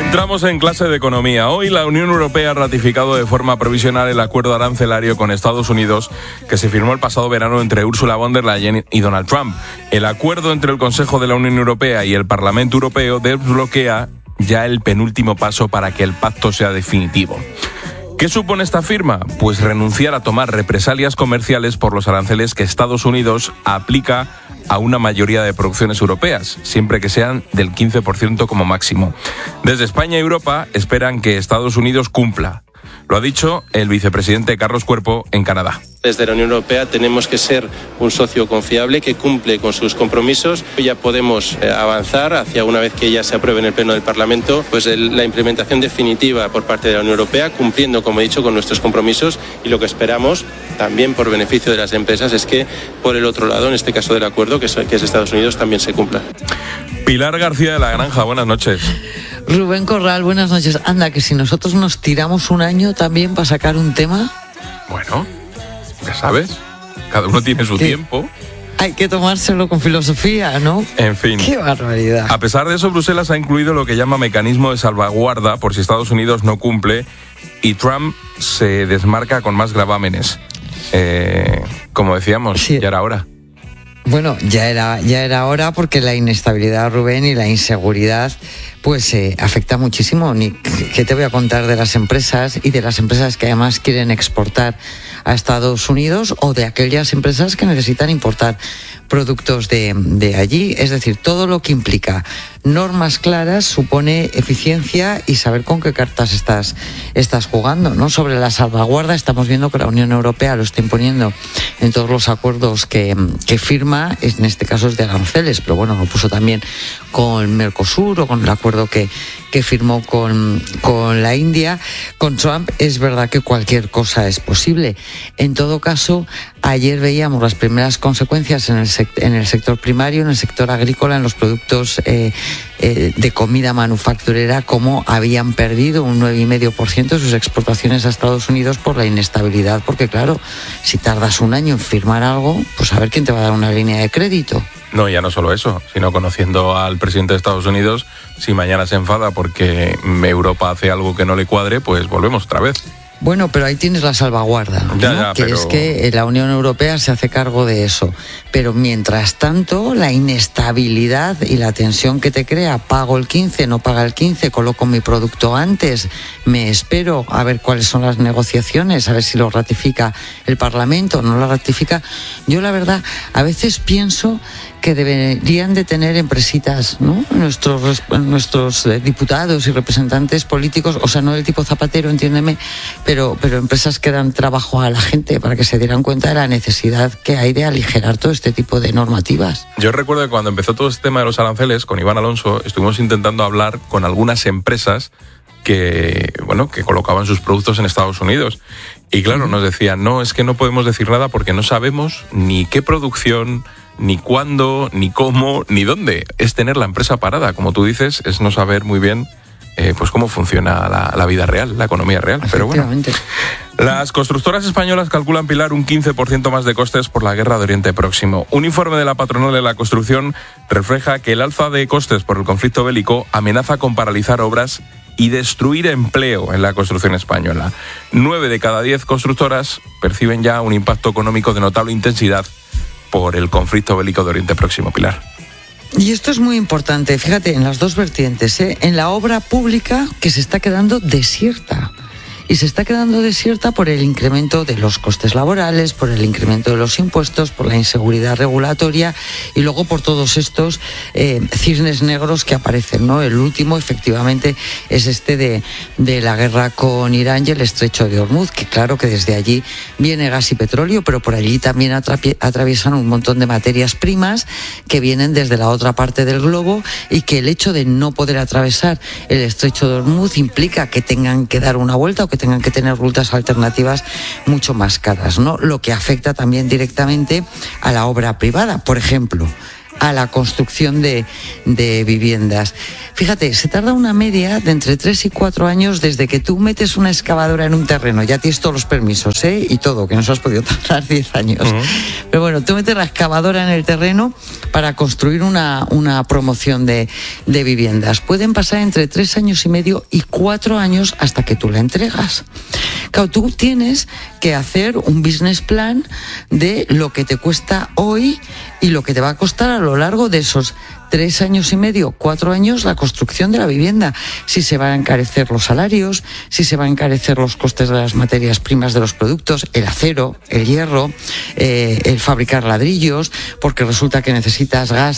Entramos en clase de economía. Hoy la Unión Europea ha ratificado de forma provisional el acuerdo arancelario con Estados Unidos que se firmó el pasado verano entre Ursula von der Leyen y Donald Trump. El acuerdo entre el Consejo de la Unión Europea y el Parlamento Europeo desbloquea ya el penúltimo paso para que el pacto sea definitivo. ¿Qué supone esta firma? Pues renunciar a tomar represalias comerciales por los aranceles que Estados Unidos aplica a una mayoría de producciones europeas, siempre que sean del 15% como máximo. Desde España y Europa esperan que Estados Unidos cumpla. Lo ha dicho el vicepresidente Carlos Cuerpo en Canadá. Desde la Unión Europea tenemos que ser un socio confiable que cumple con sus compromisos. Ya podemos avanzar hacia, una vez que ya se apruebe en el Pleno del Parlamento, pues la implementación definitiva por parte de la Unión Europea, cumpliendo, como he dicho, con nuestros compromisos, y lo que esperamos, también por beneficio de las empresas, es que por el otro lado, en este caso del acuerdo, que es Estados Unidos, también se cumpla. Pilar García de la Granja, buenas noches. Rubén Corral, buenas noches. Anda, que si nosotros nos tiramos un año también para sacar un tema. Bueno, ya sabes, cada uno tiene su tiempo. Hay que tomárselo con filosofía, ¿no? En fin. ¡Qué barbaridad! A pesar de eso, Bruselas ha incluido lo que llama mecanismo de salvaguarda por si Estados Unidos no cumple y Trump se desmarca con más gravámenes. Como decíamos, sí. Ya era hora. Bueno, ya era hora, porque la inestabilidad, Rubén, y la inseguridad pues afecta muchísimo. ¿Qué te voy a contar de las empresas, y de las empresas que además quieren exportar a Estados Unidos, o de aquellas empresas que necesitan importar productos de allí? Es decir, todo lo que implica normas claras supone eficiencia y saber con qué cartas estás jugando, ¿no? Sobre la salvaguarda, estamos viendo que la Unión Europea lo está imponiendo en todos los acuerdos que firma, en este caso es de aranceles, pero bueno, lo puso también con Mercosur o con el acuerdo que firmó con la India. Con Trump es verdad que cualquier cosa es posible. En todo caso, ayer veíamos las primeras consecuencias en el sector primario, en el sector agrícola, en los productos de comida manufacturera, como habían perdido un 9,5% de sus exportaciones a Estados Unidos por la inestabilidad, porque claro, si tardas un año en firmar algo, pues a ver quién te va a dar una línea de crédito. No, ya no solo eso, sino conociendo al presidente de Estados Unidos, si mañana se enfada porque Europa hace algo que no le cuadre, pues volvemos otra vez. Bueno, pero ahí tienes la salvaguarda, ¿no? Pero es que la Unión Europea se hace cargo de eso. Pero mientras tanto, la inestabilidad y la tensión que te crea, pago el 15, no paga el 15, coloco mi producto antes, me espero a ver cuáles son las negociaciones, a ver si lo ratifica el Parlamento o no lo ratifica. Yo, la verdad, a veces pienso que deberían de tener empresitas, ¿no? Nuestros diputados y representantes políticos, o sea, no del tipo Zapatero, entiéndeme, pero empresas que dan trabajo a la gente, para que se dieran cuenta de la necesidad que hay de aligerar todo este tipo de normativas. Yo recuerdo que cuando empezó todo este tema de los aranceles, con Iván Alonso, estuvimos intentando hablar con algunas empresas que colocaban sus productos en Estados Unidos. Y claro, nos decían, no, es que no podemos decir nada porque no sabemos ni qué producción, ni cuándo, ni cómo, ni dónde. Es tener la empresa parada, como tú dices, es no saber muy bien pues cómo funciona la vida real, la economía real. Pero bueno, las constructoras españolas calculan, Pilar, un 15% más de costes por la guerra de Oriente Próximo. Un informe de la patronal de la construcción refleja que el alza de costes por el conflicto bélico amenaza con paralizar obras y destruir empleo en la construcción española. 9 de cada 10 constructoras perciben ya un impacto económico de notable intensidad por el conflicto bélico de Oriente Próximo, Pilar. Y esto es muy importante, fíjate, en las dos vertientes, en la obra pública, que se está quedando desierta. Y se está quedando desierta por el incremento de los costes laborales, por el incremento de los impuestos, por la inseguridad regulatoria y luego por todos estos cisnes negros que aparecen, ¿no? El último, efectivamente, es este de la guerra con Irán y el estrecho de Hormuz, que claro que desde allí viene gas y petróleo, pero por allí también atraviesan un montón de materias primas que vienen desde la otra parte del globo, y que el hecho de no poder atravesar el estrecho de Hormuz implica que tengan que dar una vuelta o que tengan que tener rutas alternativas mucho más caras, ¿no? Lo que afecta también directamente a la obra privada. Por ejemplo, a la construcción de viviendas. Fíjate, se tarda una media de entre 3 y 4 años desde que tú metes una excavadora en un terreno, ya tienes todos los permisos, y todo, que nos has podido tardar 10 años. Pero bueno, tú metes la excavadora en el terreno para construir una promoción de viviendas. Pueden pasar entre 3 años y medio y 4 años hasta que tú la entregas. Claro, tú tienes que hacer un business plan de lo que te cuesta hoy y lo que te va a costar a lo largo de esos 3 años y medio, 4 años, la construcción de la vivienda. Si se van a encarecer los salarios, si se van a encarecer los costes de las materias primas de los productos, el acero, el hierro, el fabricar ladrillos, porque resulta que necesitas gas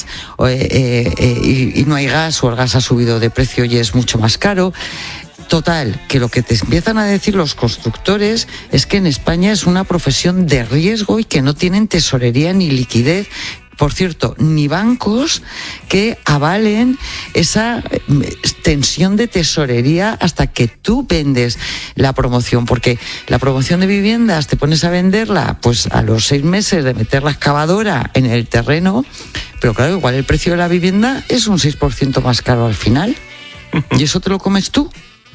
y no hay gas, o el gas ha subido de precio y es mucho más caro. Total, que lo que te empiezan a decir los constructores es que en España es una profesión de riesgo y que no tienen tesorería ni liquidez. Por cierto, ni bancos que avalen esa tensión de tesorería hasta que tú vendes la promoción, porque la promoción de viviendas te pones a venderla pues a los 6 meses de meter la excavadora en el terreno, pero claro, igual el precio de la vivienda es un 6% más caro al final, y eso te lo comes tú.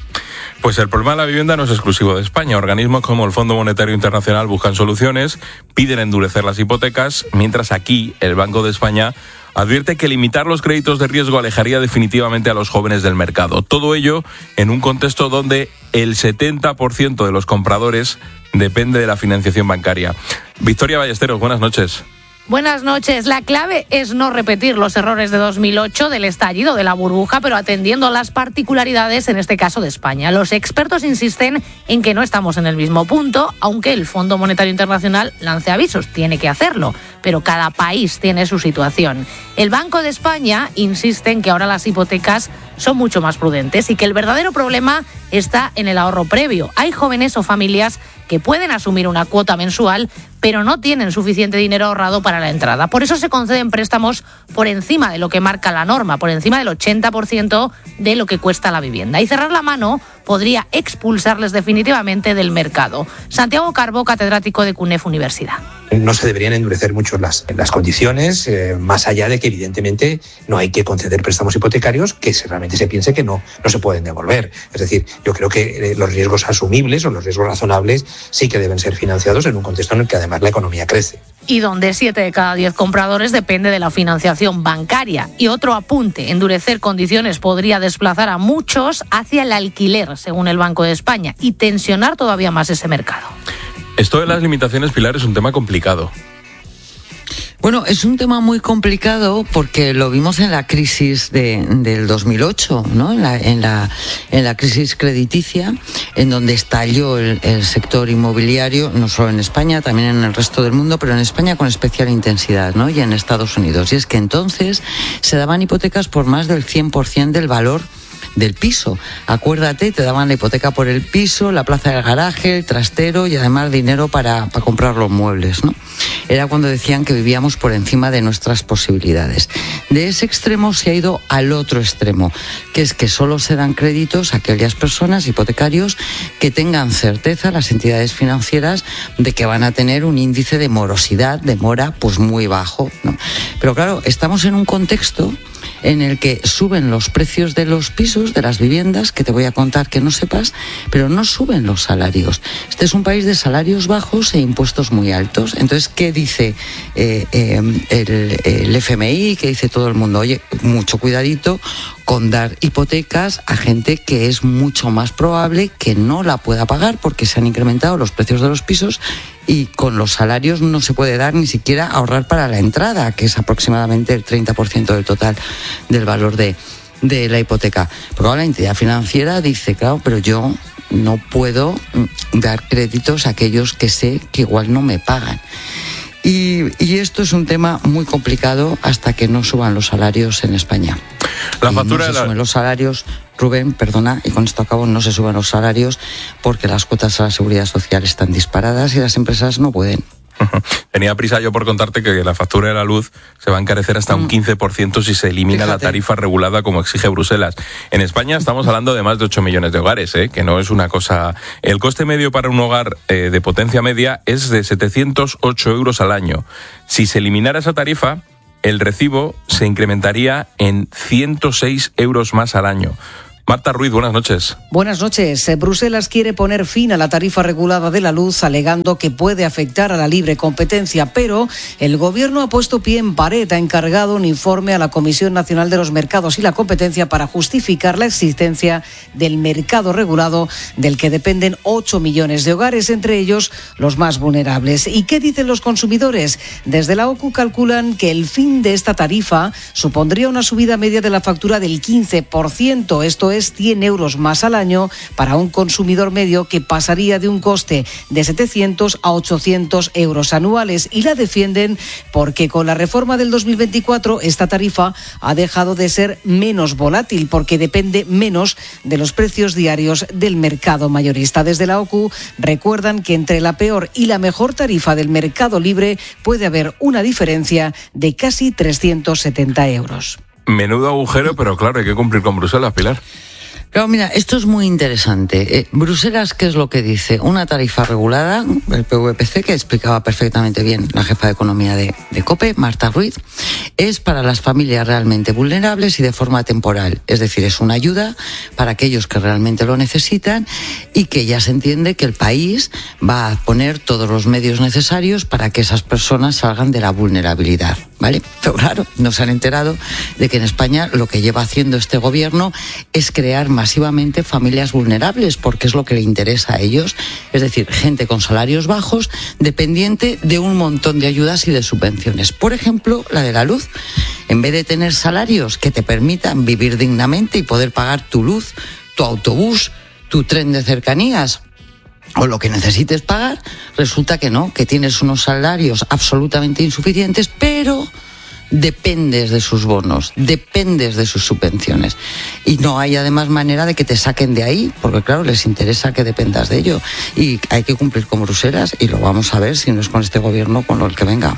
Pues el problema de la vivienda no es exclusivo de España. Organismos como el Fondo Monetario Internacional buscan soluciones, piden endurecer las hipotecas, mientras aquí el Banco de España advierte que limitar los créditos de riesgo alejaría definitivamente a los jóvenes del mercado. Todo ello en un contexto donde el 70% de los compradores depende de la financiación bancaria. Victoria Ballesteros, buenas noches. Buenas noches. La clave es no repetir los errores de 2008 del estallido de la burbuja, pero atendiendo a las particularidades, en este caso de España. Los expertos insisten en que no estamos en el mismo punto, aunque el Fondo Monetario Internacional lance avisos. Tiene que hacerlo, pero cada país tiene su situación. El Banco de España insiste en que ahora las hipotecas son mucho más prudentes y que el verdadero problema está en el ahorro previo. Hay jóvenes o familias que pueden asumir una cuota mensual, pero no tienen suficiente dinero ahorrado para la entrada. Por eso se conceden préstamos por encima de lo que marca la norma, por encima del 80% de lo que cuesta la vivienda. Y cerrar la mano podría expulsarles definitivamente del mercado. Santiago Carbó, catedrático de CUNEF Universidad. No se deberían endurecer mucho las condiciones, más allá de que evidentemente no hay que conceder préstamos hipotecarios que realmente se piense que no se pueden devolver. Es decir, yo creo que los riesgos asumibles o los riesgos razonables sí que deben ser financiados en un contexto en el que además la economía crece. Y donde 7 de cada 10 compradores depende de la financiación bancaria. Y otro apunte, endurecer condiciones podría desplazar a muchos hacia el alquiler, según el Banco de España, y tensionar todavía más ese mercado. Esto de las limitaciones, Pilar, es un tema complicado. Bueno, es un tema muy complicado porque lo vimos en la crisis del 2008, ¿no? En la crisis crediticia, en donde estalló el sector inmobiliario, no solo en España, también en el resto del mundo, pero en España con especial intensidad, ¿no? Y en Estados Unidos. Y es que entonces se daban hipotecas por más del 100% del valor del piso. Acuérdate, te daban la hipoteca por el piso, la plaza del garaje, el trastero y además dinero para comprar los muebles, ¿no? Era cuando decían que vivíamos por encima de nuestras posibilidades. De ese extremo se ha ido al otro extremo, que es que solo se dan créditos a aquellas personas, hipotecarios, que tengan certeza, las entidades financieras, de que van a tener un índice de morosidad, de mora, pues muy bajo, ¿no? Pero claro, estamos en un contexto en el que suben los precios de los pisos, de las viviendas, que te voy a contar que no sepas, pero no suben los salarios. Este es un país de salarios bajos e impuestos muy altos. Entonces, ¿qué dice el FMI? ¿Qué dice todo el mundo? Oye, mucho cuidadito con dar hipotecas a gente que es mucho más probable que no la pueda pagar porque se han incrementado los precios de los pisos y con los salarios no se puede dar ni siquiera ahorrar para la entrada, que es aproximadamente el 30% del total del valor de la hipoteca. Pero la entidad financiera dice, claro, pero yo no puedo dar créditos a aquellos que sé que igual no me pagan. Y esto es un tema muy complicado hasta que no suban los salarios en España. La factura no se suben los salarios, Rubén, perdona, y con esto acabo, no se suben los salarios porque las cuotas a la seguridad social están disparadas y las empresas no pueden. Tenía prisa yo por contarte que la factura de la luz se va a encarecer hasta un 15% si se elimina la tarifa regulada como exige Bruselas. En España estamos hablando de más de 8 millones de hogares, que no es una cosa... El coste medio para un hogar de potencia media es de 708 euros al año. Si se eliminara esa tarifa, el recibo se incrementaría en 106 euros más al año. Marta Ruiz, buenas noches. Buenas noches. Bruselas quiere poner fin a la tarifa regulada de la luz, alegando que puede afectar a la libre competencia, pero el Gobierno ha puesto pie en pared, ha encargado un informe a la Comisión Nacional de los Mercados y la Competencia para justificar la existencia del mercado regulado del que dependen 8 millones de hogares, entre ellos los más vulnerables. ¿Y qué dicen los consumidores? Desde la OCU calculan que el fin de esta tarifa supondría una subida media de la factura del 15%, esto es 100 euros más al año para un consumidor medio, que pasaría de un coste de 700 a 800 euros anuales, y la defienden porque con la reforma del 2024 esta tarifa ha dejado de ser menos volátil porque depende menos de los precios diarios del mercado mayorista. Desde la OCU recuerdan que entre la peor y la mejor tarifa del mercado libre puede haber una diferencia de casi 370 euros. Menudo agujero, pero claro, hay que cumplir con Bruselas, Pilar. Claro, mira, esto es muy interesante. Bruselas, ¿qué es lo que dice? Una tarifa regulada, el PVPC, que explicaba perfectamente bien la jefa de economía de COPE, Marta Ruiz, es para las familias realmente vulnerables y de forma temporal. Es decir, es una ayuda para aquellos que realmente lo necesitan y que ya se entiende que el país va a poner todos los medios necesarios para que esas personas salgan de la vulnerabilidad, ¿vale? Pero claro, no se han enterado de que en España lo que lleva haciendo este gobierno es crear masivamente familias vulnerables, porque es lo que le interesa a ellos, es decir, gente con salarios bajos, dependiente de un montón de ayudas y de subvenciones. Por ejemplo, la de la luz. En vez de tener salarios que te permitan vivir dignamente y poder pagar tu luz, tu autobús, tu tren de cercanías o lo que necesites pagar, resulta que no, que tienes unos salarios absolutamente insuficientes, pero dependes de sus bonos, dependes de sus subvenciones. Y no hay además manera de que te saquen de ahí, porque claro, les interesa que dependas de ello. Y hay que cumplir con Bruselas, y lo vamos a ver, si no es con este gobierno, con el que venga.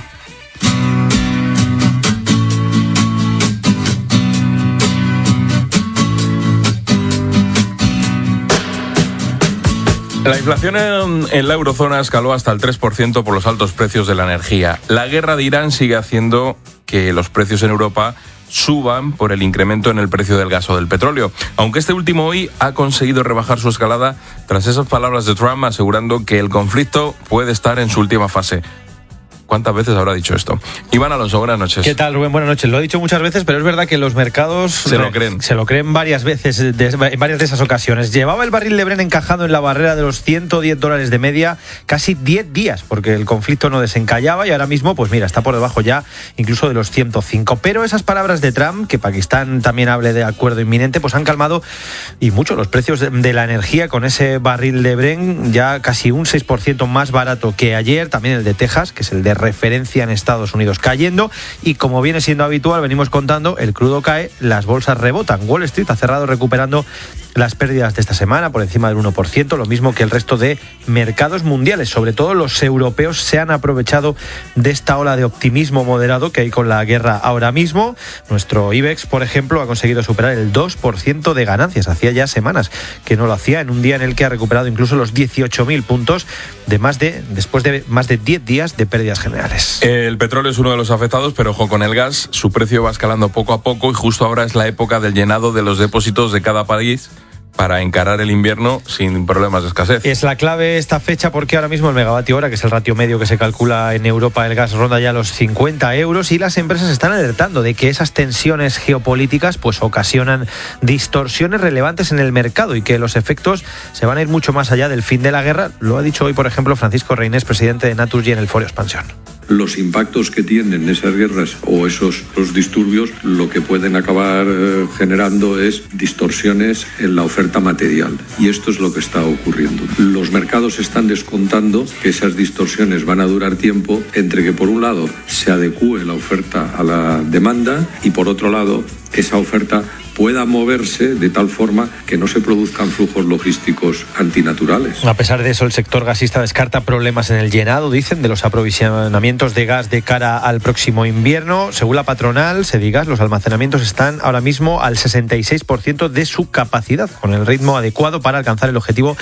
La inflación en la eurozona escaló hasta el 3% por los altos precios de la energía. La guerra de Irán sigue haciendo que los precios en Europa suban por el incremento en el precio del gas o del petróleo, aunque este último hoy ha conseguido rebajar su escalada tras esas palabras de Trump asegurando que el conflicto puede estar en su última fase. ¿Cuántas veces habrá dicho esto? Iván Alonso, buenas noches. ¿Qué tal, Rubén? Buenas noches. Lo he dicho muchas veces, pero es verdad que los mercados se lo creen. Se lo creen varias veces, en varias de esas ocasiones. Llevaba el barril de Brent encajado en la barrera de los $110 de media casi 10 días, porque el conflicto no desencallaba, y ahora mismo, pues mira, está por debajo ya incluso de los 105. Pero esas palabras de Trump, que Pakistán también hable de acuerdo inminente, pues han calmado y mucho los precios de la energía, con ese barril de Brent ya casi un 6% más barato que ayer. También el de Texas, que es el de referencia en Estados Unidos, cayendo, y como viene siendo habitual, venimos contando, el crudo cae, las bolsas rebotan. Wall Street ha cerrado recuperando las pérdidas de esta semana por encima del 1%, lo mismo que el resto de mercados mundiales. Sobre todo los europeos se han aprovechado de esta ola de optimismo moderado que hay con la guerra ahora mismo. Nuestro IBEX, por ejemplo, ha conseguido superar el 2% de ganancias. Hacía ya semanas que no lo hacía, en un día en el que ha recuperado incluso los 18.000 puntos después de más de 10 días de pérdidas generales. El petróleo es uno de los afectados, pero ojo con el gas, su precio va escalando poco a poco, y justo ahora es la época del llenado de los depósitos de cada país para encarar el invierno sin problemas de escasez. Es la clave esta fecha, porque ahora mismo el megavatio hora, que es el ratio medio que se calcula en Europa, el gas ronda ya los 50 euros, y las empresas están alertando de que esas tensiones geopolíticas pues ocasionan distorsiones relevantes en el mercado y que los efectos se van a ir mucho más allá del fin de la guerra. Lo ha dicho hoy, por ejemplo, Francisco Reynés, presidente de Naturgy, en el Foro Expansión. Los impactos que tienen esas guerras o esos disturbios, lo que pueden acabar generando es distorsiones en la oferta material, y esto es lo que está ocurriendo. Los mercados están descontando que esas distorsiones van a durar tiempo, entre que por un lado se adecúe la oferta a la demanda y por otro lado esa oferta pueda moverse de tal forma que no se produzcan flujos logísticos antinaturales. A pesar de eso, el sector gasista descarta problemas en el llenado, dicen, de los aprovisionamientos de gas de cara al próximo invierno. Según la patronal Sedigas, los almacenamientos están ahora mismo al 66% de su capacidad, con el ritmo adecuado para alcanzar el objetivo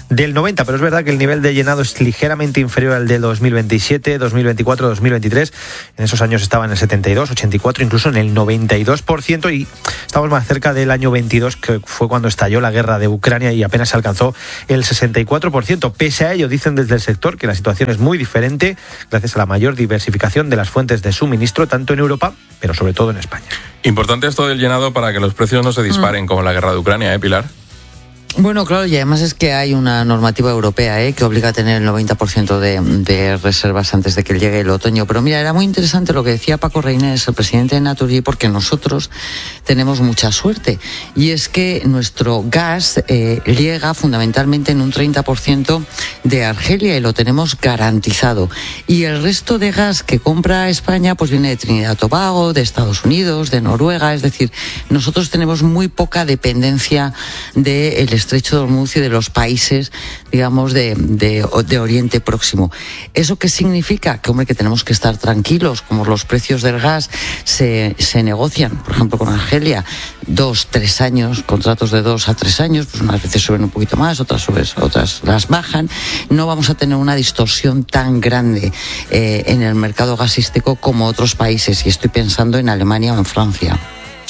del 90%, pero es verdad que el nivel de llenado es ligeramente inferior al del 2027, 2024, 2023. En esos años estaba en el 72, 84, incluso en el 92%, y estamos más cerca del año 22, que fue cuando estalló la guerra de Ucrania y apenas se alcanzó el 64%. Pese a ello, dicen desde el sector que la situación es muy diferente gracias a la mayor diversificación de las fuentes de suministro, tanto en Europa, pero sobre todo en España. Importante esto del llenado para que los precios no se disparen como la guerra de Ucrania, Pilar. Bueno, claro, y además es que hay una normativa europea que obliga a tener el 90% de reservas antes de que llegue el otoño. Pero mira, era muy interesante lo que decía Paco Reynés, el presidente de Naturgy, porque nosotros tenemos mucha suerte. Y es que nuestro gas llega fundamentalmente en un 30% de Argelia y lo tenemos garantizado. Y el resto de gas que compra España pues viene de Trinidad y Tobago, de Estados Unidos, de Noruega. Es decir, nosotros tenemos muy poca dependencia del Estrecho de Hormuz y de los países, digamos, de Oriente Próximo. ¿Eso qué significa? Que, hombre, que tenemos que estar tranquilos, como los precios del gas se negocian, por ejemplo, con Argelia, 2-3 años, contratos de 2 a 3 años, pues unas veces suben un poquito más, otras las bajan. No vamos a tener una distorsión tan grande en el mercado gasístico como otros países, y estoy pensando en Alemania o en Francia.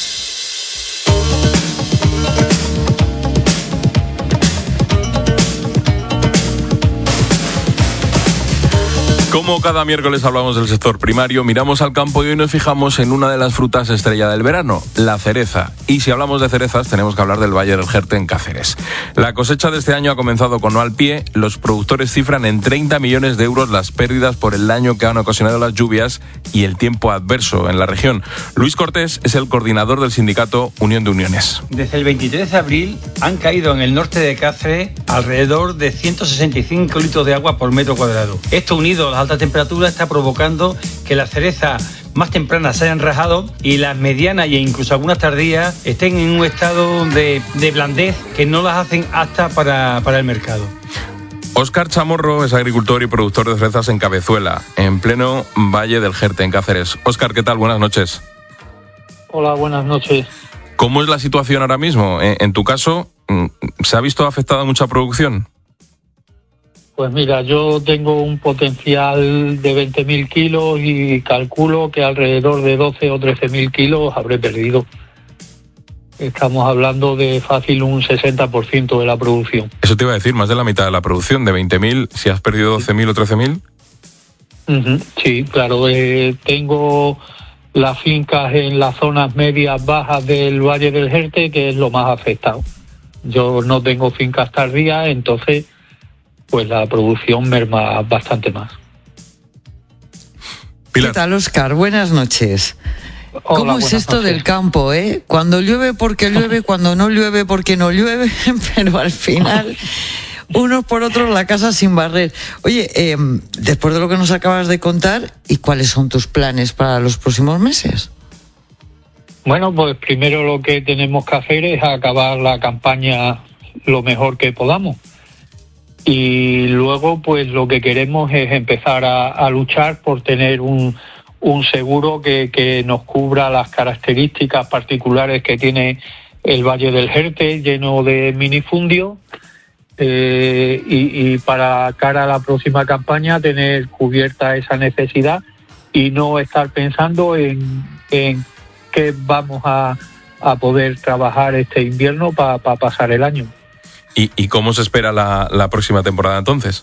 Como cada miércoles hablamos del sector primario, miramos al campo y hoy nos fijamos en una de las frutas estrella del verano, la cereza. Y si hablamos de cerezas, tenemos que hablar del Valle del Jerte en Cáceres. La cosecha de este año ha comenzado con mal pie. Los productores cifran en 30 millones de euros las pérdidas por el daño que han ocasionado las lluvias y el tiempo adverso en la región. Luis Cortés es el coordinador del sindicato Unión de Uniones. Desde el 23 de abril han caído en el norte de Cáceres alrededor de 165 litros de agua por metro cuadrado. Esto, unido a las alta temperatura, está provocando que las cerezas más tempranas se hayan rajado y las medianas e incluso algunas tardías estén en un estado de blandez que no las hacen aptas para el mercado. Óscar Chamorro es agricultor y productor de cerezas en Cabezuela, en pleno Valle del Jerte en Cáceres. Óscar, ¿qué tal? Buenas noches. Hola, buenas noches. ¿Cómo es la situación ahora mismo? En tu caso, ¿se ha visto afectada mucha producción? Pues mira, yo tengo un potencial de 20.000 kilos y calculo que alrededor de 12 o 13.000 kilos habré perdido. Estamos hablando de fácil un 60% de la producción. Eso te iba a decir, más de la mitad de la producción, de 20.000, si has perdido 12.000 o 13.000. Uh-huh, sí, claro. Tengo las fincas en las zonas medias bajas del Valle del Jerte, que es lo más afectado. Yo no tengo fincas tardías, entonces pues la producción merma bastante más. Pilar. ¿Qué tal, Óscar? Buenas noches. Hola, ¿Cómo es esto del campo, Cuando llueve porque llueve, cuando no llueve porque no llueve, pero al final unos por otros la casa sin barrer. Oye, después de lo que nos acabas de contar, ¿y cuáles son tus planes para los próximos meses? Bueno, pues primero lo que tenemos que hacer es acabar la campaña lo mejor que podamos. Y luego, pues lo que queremos es empezar a luchar por tener un seguro que nos cubra las características particulares que tiene el Valle del Jerte, lleno de minifundios, y para cara a la próxima campaña tener cubierta esa necesidad y no estar pensando en qué vamos a poder trabajar este invierno para pasar el año. ¿Y cómo se espera la próxima temporada entonces?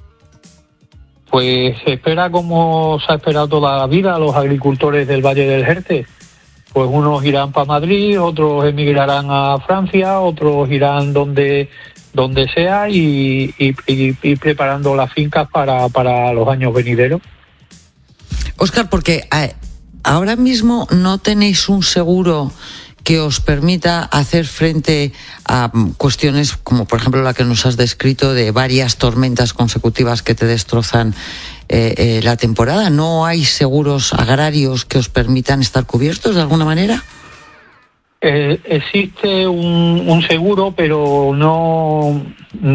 Pues se espera como se ha esperado toda la vida a los agricultores del Valle del Jerte. Pues unos irán para Madrid, otros emigrarán a Francia, otros irán donde sea y preparando las fincas para los años venideros. Óscar, porque ahora mismo no tenéis un seguro que os permita hacer frente a cuestiones como, por ejemplo, la que nos has descrito de varias tormentas consecutivas que te destrozan la temporada. ¿No hay seguros agrarios que os permitan estar cubiertos de alguna manera? Existe un seguro, pero no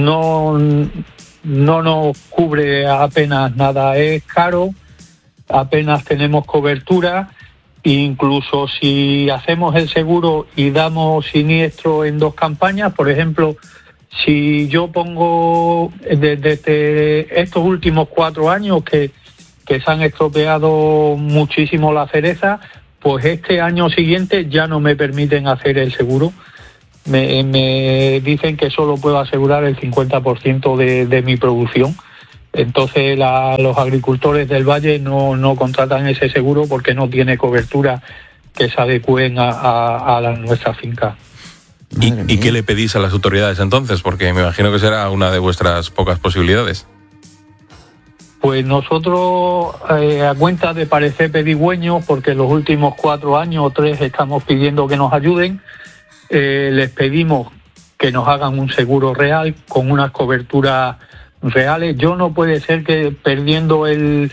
nos cubre apenas nada. Es caro, apenas tenemos cobertura. Incluso si hacemos el seguro y damos siniestro en 2 campañas, por ejemplo, Si yo pongo desde estos últimos 4 años que se han estropeado muchísimo la cereza, pues este año siguiente ya no me permiten hacer el seguro. Me dicen que solo puedo asegurar el 50% de mi producción. Entonces los agricultores del valle no contratan ese seguro porque no tiene cobertura que se adecúen a nuestra finca. ¿Y qué le pedís a las autoridades entonces? Porque me imagino que será una de vuestras pocas posibilidades. Pues nosotros, a cuenta de parecer pedigüeños, porque los últimos 4 años o 3 estamos pidiendo que nos ayuden, les pedimos que nos hagan un seguro real con unas coberturas reales. Yo no puede ser que perdiendo el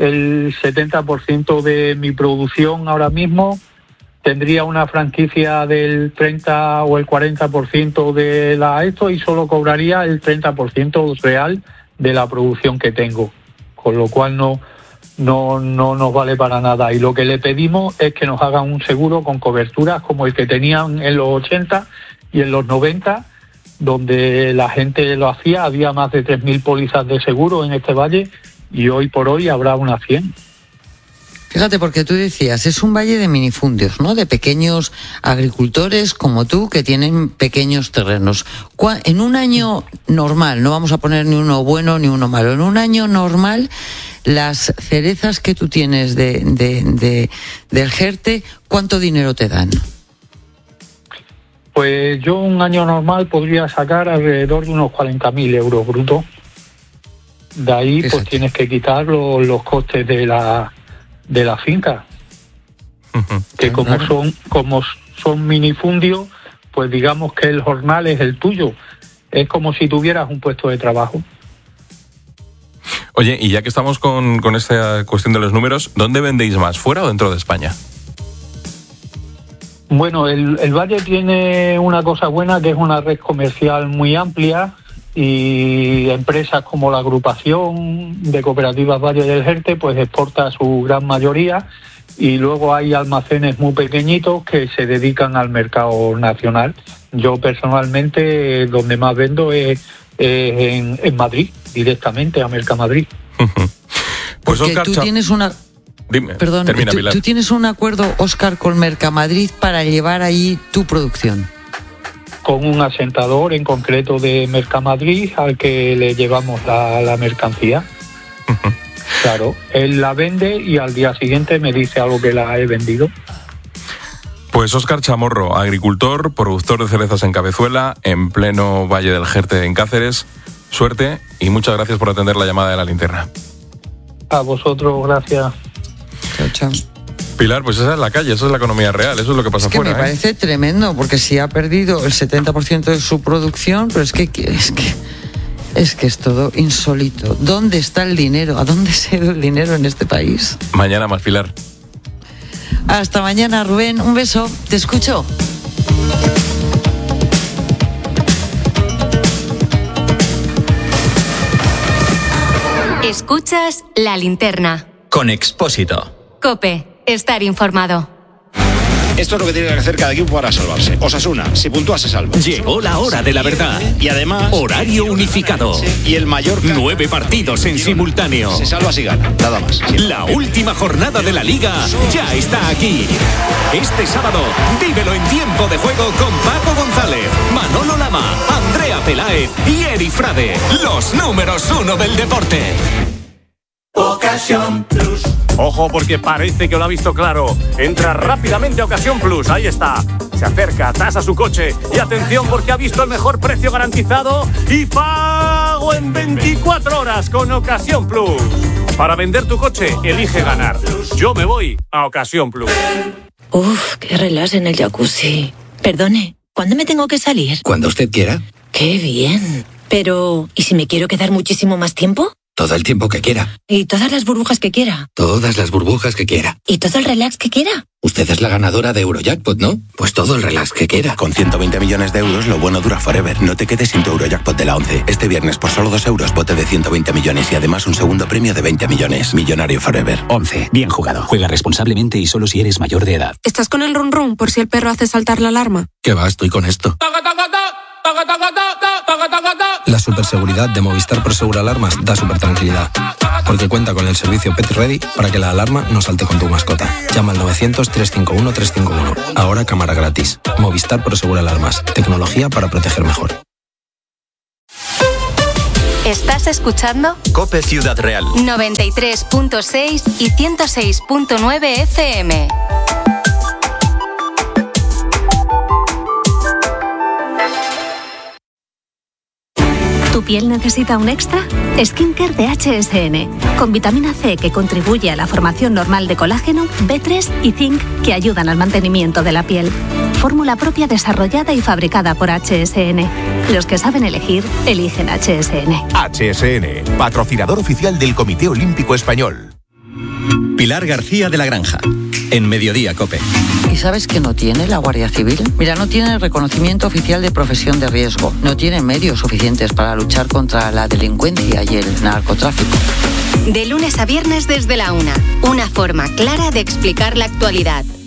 70% de mi producción ahora mismo, tendría una franquicia del 30 o el 40% de esto y solo cobraría el 30% real de la producción que tengo. Con lo cual no nos vale para nada. Y lo que le pedimos es que nos hagan un seguro con coberturas como el que tenían en los 80 y en los 90, donde la gente lo hacía. Había más de 3.000 pólizas de seguro en este valle y hoy por hoy habrá unas 100. Fíjate, porque tú decías, es un valle de minifundios, ¿no? De pequeños agricultores como tú que tienen pequeños terrenos. En un año normal, no vamos a poner ni uno bueno ni uno malo, en un año normal, las cerezas que tú tienes del Jerte, ¿cuánto dinero te dan? Pues yo un año normal podría sacar alrededor de unos 40.000 euros brutos. De ahí pues tienes que quitar los costes de la finca, que como son minifundios, pues digamos que el jornal es el tuyo, es como si tuvieras un puesto de trabajo. Oye, y ya que estamos con esta cuestión de los números, ¿dónde vendéis más, fuera o dentro de España? Bueno, el valle tiene una cosa buena, que es una red comercial muy amplia, y empresas como la agrupación de cooperativas Valle del Jerte pues exporta su gran mayoría, y luego hay almacenes muy pequeñitos que se dedican al mercado nacional. Yo personalmente donde más vendo es en Madrid, directamente a Mercamadrid. Pues Porque tú tienes una... Dime, perdón, termina, Pilar. tú tienes un acuerdo, Óscar, con Mercamadrid para llevar allí tu producción. Con un asentador en concreto de Mercamadrid al que le llevamos la mercancía. Claro, él la vende y al día siguiente me dice algo que la he vendido. Pues Óscar Chamorro, agricultor, productor de cerezas en Cabezuela, en pleno Valle del Jerte en Cáceres. Suerte y muchas gracias por atender la llamada de La Linterna. A vosotros, gracias. Chao, chao. Pilar, pues esa es la calle, esa es la economía real, eso es lo que pasa afuera. Me parece tremendo, porque si ha perdido el 70% de su producción, pero es que es todo insólito. ¿Dónde está el dinero? ¿A dónde se ha ido el dinero en este país? Mañana más, Pilar. Hasta mañana, Rubén. Un beso. Te escucho. Escuchas La Linterna. Con Expósito. COPE. Estar informado. Esto es lo que tiene que hacer cada equipo para salvarse. Osasuna, si puntúa se salva. Llegó la hora de la verdad. Y además... Horario unificado. Y el Mallorca... 9 partidos en simultáneo. Se salva si gana, nada más. La última jornada de la Liga ya está aquí. Este sábado, vívelo en tiempo de juego con Paco González, Manolo Lama, Andrea Peláez y Eri Frade. Los números 1 del deporte. Ocasión Plus. Ojo, porque parece que lo ha visto claro. Entra rápidamente a Ocasión Plus, ahí está. Se acerca, tasa su coche y atención porque ha visto el mejor precio garantizado y pago en 24 horas con Ocasión Plus. Para vender tu coche, elige ganar. Yo me voy a Ocasión Plus. Uf, qué relax en el jacuzzi. Perdone, ¿cuándo me tengo que salir? Cuando usted quiera. Qué bien. Pero, ¿y si me quiero quedar muchísimo más tiempo? Todo el tiempo que quiera. ¿Y todas las burbujas que quiera? Todas las burbujas que quiera. ¿Y todo el relax que quiera? Usted es la ganadora de Eurojackpot, ¿no? Pues todo el relax que quiera. Con 120 millones de euros, lo bueno dura forever. No te quedes sin tu Eurojackpot de la 11. Este viernes, por solo 2 euros, bote de 120 millones y además un segundo premio de 20 millones. Millonario forever. 11. Bien jugado. Juega responsablemente y solo si eres mayor de edad. ¿Estás con el run run por si el perro hace saltar la alarma? ¿Qué va? Estoy con esto. La superseguridad de Movistar Prosegur Alarmas da supertranquilidad, porque cuenta con el servicio Pet Ready para que la alarma no salte con tu mascota. Llama al 900-351-351. Ahora cámara gratis. Movistar Prosegur Alarmas. Tecnología para proteger mejor. ¿Estás escuchando? COPE Ciudad Real. 93.6 y 106.9 FM. ¿Tu piel necesita un extra? Skincare de HSN, con vitamina C que contribuye a la formación normal de colágeno, B3 y zinc que ayudan al mantenimiento de la piel. Fórmula propia desarrollada y fabricada por HSN. Los que saben elegir, eligen HSN. HSN, patrocinador oficial del Comité Olímpico Español. Pilar García de la Granja, en Mediodía COPE. ¿Y sabes qué no tiene la Guardia Civil? Mira, no tiene el reconocimiento oficial de profesión de riesgo, no tiene medios suficientes para luchar contra la delincuencia y el narcotráfico. De lunes a viernes desde la 1, una forma clara de explicar la actualidad.